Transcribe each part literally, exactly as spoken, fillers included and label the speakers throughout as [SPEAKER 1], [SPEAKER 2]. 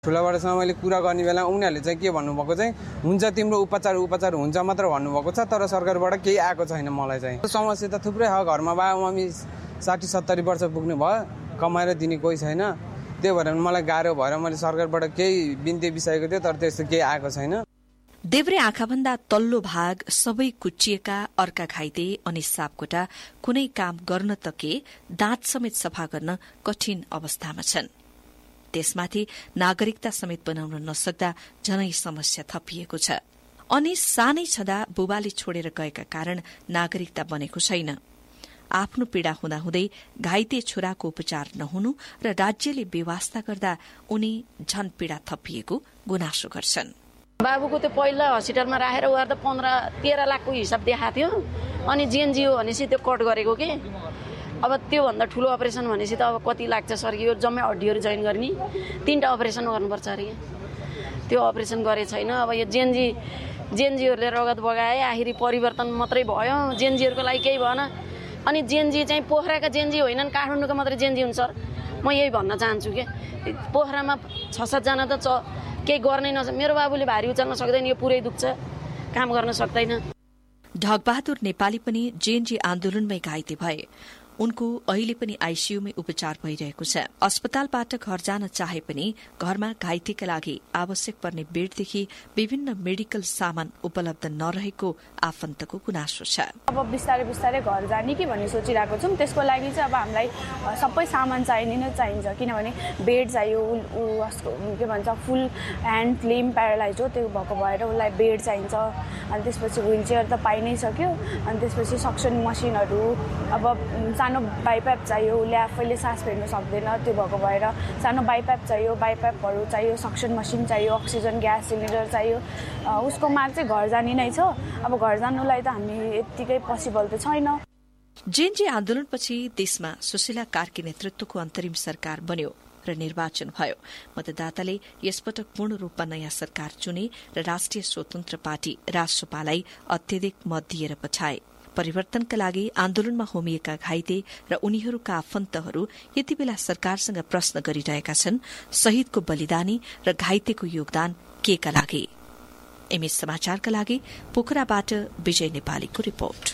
[SPEAKER 1] ठुलाबडासँग मैले कुरा गर्ने बेला उनीहरूले चाहिँ के भन्नुभएको चाहिँ हुन्छ तिम्रो उपचार उपचार हुन्छ मात्र भन्नुभएको छ, तर सरकारबाट केही आएको छैन। मलाई चाहिँ समस्या त थुप्रै छ। घरमा बाबुआमी साठी सत्तरी वर्ष पुग्नु भयो, कमाएर दिने कोही छैन। त्यही भएर मलाई गाह्रो भएर मैले सरकारबाट केही बिन्ती बिसाएको थिएँ, तर त्यस्तो केही आएको छैन।
[SPEAKER 2] देब्रे आँखाभन्दा तल्लो भाग सबै कुच्चिएका, अर्का घाइते अनि सापकोटा कुनै काम गर्न त के दाँत समेत सफा गर्न कठिन अवस्थामा छन्। त्यसमाथि नागरिकता समेत बनाउन नसक्दा झनै समस्या थपिएको छ। अनि सानै छँदा बुबाले छोडेर गएका कारण नागरिकता बनेको छैन। आफ्नो पीड़ा हुँदाहुँदै घाइते छोराको उपचार नहुनु र राज्यले बेवास्ता गर्दा उनी झन पीड़ा थपिएको गुनासो गर्छन्।
[SPEAKER 3] बाबुको त्यो पहिला हस्पिटलमा राखेर उहाँ त पन्ध्र तेह्र लाखको हिसाब देखाएको थियो, अनि जिएनजिओ भनेपछि त्यो कट गरेको के। अब त्योभन्दा ठुलो अपरेसन भनेपछि त अब कति लाग्छ सर? यो जम्मै हड्डीहरू जोइन गर्ने तीनटा अपरेसन गर्नुपर्छ अरे। त्यो अपरेसन गरे छैन। अब यो जेएनजी जेएनजीहरूले रगत बगाए, आखिरी परिवर्तन मात्रै भयो, जेएनजीहरूको लागि केही भएन। अनि जेएनजी चाहिँ पोखराका जेएनजी होइनन्, काठमाडौँको मात्रै जेएनजी हुन्छ सर। म यही भन्न चाहन्छु कि पोखरामा छ सातजना त च केही गर्नै नसक्छ। मेरो बाबुले भारी उचाल्न सक्दैन, यो पुरै दुख्छ, काम गर्न सक्दैन।
[SPEAKER 2] ढकबहादुर नेपाली पनि जेएनजी आन्दोलनमै घाइते भए। उनको अहिले पनि आईसीयूमै उपचार भइरहेको छ। अस्पतालबाट घर जान चाहे पनि घरमा घाइतेका लागि आवश्यक पर्ने बेडदेखि विभिन्न मेडिकल सामान उपलब्ध नरहेको आफन्तको गुनासो छ।
[SPEAKER 4] अब बिस्तारै बिस्तारै घर जाने कि भन्ने सोचिरहेको छौँ। त्यसको लागि चाहिँ अब हामीलाई सबै सामान चाहिने नै चाहिन्छ, किनभने बेड चाहियो। के भन्छ फुल ह्यान्ड लिम्ब प्यारालाइज हो, त्यो भएको भएर उसलाई बेड चाहिन्छ। अनि त्यसपछि व्हिल चेयर त पाइ नै सक्यो। अनि त्यसपछि सक्सन मसिनहरू, अब सानो बाइपाइप चाहियो, उसले आफैले सास फेर्न सक्दैन, त्यो भएको भएर सानो बाइपाइप चाहियो, बाइपाइपहरू चाहियो, सक्सन मसिन चाहियो, अक्सिजन ग्यास सिलिन्डर चाहियो। उसको माग चाहिँ घर जाने नै छ। अब घर जानुलाई त हामी यत्तिकै पोसिबल त छैन।
[SPEAKER 2] जेएनजी आन्दोलनपछि देशमा सुशीला कार्की नेतृत्वको अन्तरिम सरकार बन्यो र निर्वाचन भयो। मतदाताले यसपटक पूर्ण रूपमा नयाँ सरकार चुने र राष्ट्रिय स्वतन्त्र पार्टी रासपालाई अत्यधिक मत दिएर पठाए। परिवर्तनका लागि आन्दोलनमा होमिएका घाइते र उनीहरूका आफन्तहरू यति बेला सरकारसँग प्रश्न गरिरहेका छन्, शहीदको बलिदानी र घाइतेको योगदान के का लागि? एमएस समाचारका लागि पोखराबाट विजय नेपालीको रिपोर्ट।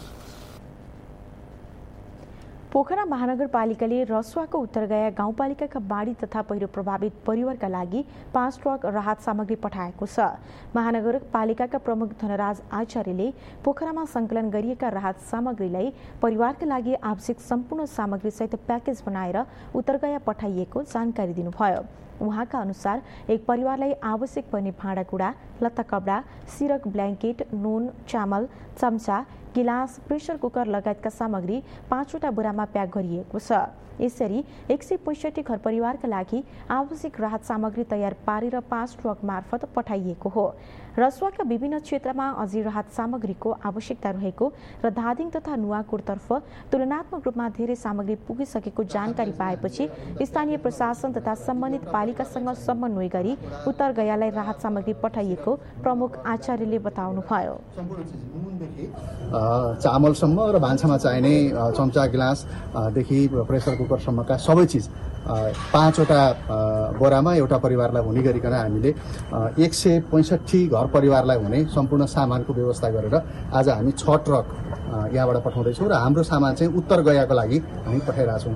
[SPEAKER 5] पोखरा महानगरपालिकाले रसुवाको उत्तरगया गाउँपालिकाका बाढी तथा पहिरो प्रभावित परिवारका लागि पाँच ट्रक राहत सामग्री पठाएको छ। महानगरपालिकाका प्रमुख धनराज आचार्यले पोखरामा संकलन गरिएका राहत सामग्रीलाई परिवारका लागि आवश्यक सम्पूर्ण सामग्रीसहित प्याकेज बनाएर उत्तरगया पठाइएको जानकारी दिनुभयो। उहाँका अनुसार एक परिवारलाई आवश्यक पर्ने भाँडाकुँडा, लत्ता कपडा, सिरक, ब्ल्याङ्केट, नुन, चामल, चम्चा, गिलास, प्रेसर कुकर लगायतका सामग्री पाँचवटा बोरामा प्याक गरिएको छ। यसरी एक सय पैँसठी घर परिवारका लागि आवश्यक राहत सामग्री तयार पारेर पाँच ट्रक मार्फत पठाइएको हो। रसुवाका विभिन्न क्षेत्रमा अझै राहत सामग्रीको आवश्यकता रहेको र धादिङ तथा नुवाकोटतर्फ तुलनात्मक रूपमा धेरै सामग्री पुगिसकेको जानकारी पाएपछि स्थानीय प्रशासन तथा सम्बन्धित पालिकासँग समन्वय गरी उत्तरगयालाई राहत सामग्री पठाइएको प्रमुख आचार्यले बताउनुभयो।
[SPEAKER 6] चामलसम्म र भान्सामा चाहिने चम्चा गिलासदेखि प्रेसर कुकरसम्मका सबै चिज पाँचवटा बोरामा एउटा परिवारलाई हुने गरिकन हामीले एक सय पैँसठी घर परिवारलाई हुने सम्पूर्ण सामानको व्यवस्था गरेर आज हामी छ ट्रक यहाँबाट पठाउँदैछौँ र हाम्रो सामान चाहिँ उत्तरगयाको लागि हामी पठाइरहेछौँ।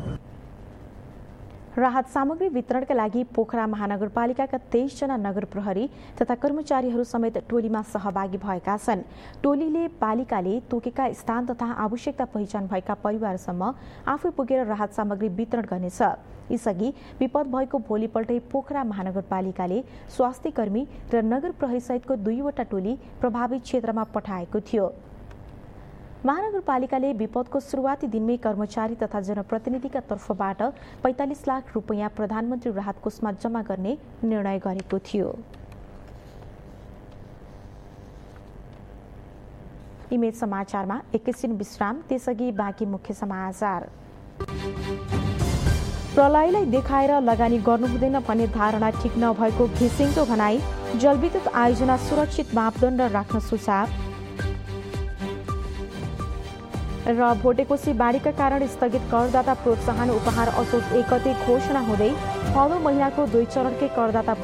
[SPEAKER 5] राहत सामग्री वितरणका लागि पोखरा महानगरपालिकाका तेइस जना नगर प्रहरी तथा कर्मचारीहरू समेत टोलीमा सहभागी भएका छन्। टोलीले पालिकाले तोकेका स्थान तथा आवश्यकता पहिचान भएका परिवारसम्म आफै पुगेर राहत सामग्री वितरण गर्नेछ। यसअघि विपद भएको भोलिपल्टै पोखरा महानगरपालिकाले स्वास्थ्य कर्मी र नगर प्रहरी सहितको दुईवटा टोली प्रभावित क्षेत्रमा पठाएको थियो। महानगरपालिकाले विपदको सुरुवाती दिनमै कर्मचारी तथा जनप्रतिनिधिका तर्फबाट पैंतालिस लाख रुपैयाँ प्रधानमन्त्री राहत कोषमा जम्मा गर्ने निर्णय गरेको थियो। इमेज समाचारमा एकैछिन विश्राम, त्यसअघि बाँकी मुख्य समाचार। प्रलयलाई देखाएर लगानी गर्नु हुँदैन भन्ने धारणा ठिक नभएको घिसिङको भनाई। जलविद्युत आयोजना सुरक्षित मापदण्ड राख्न सुझाव। र भोटेकोशी बाढीका कारण स्थगित करदाता प्रोत्साहन उपहार असोज एक गते घोषणा हुँदै फलो महिनाको दुई चरणकै करदाता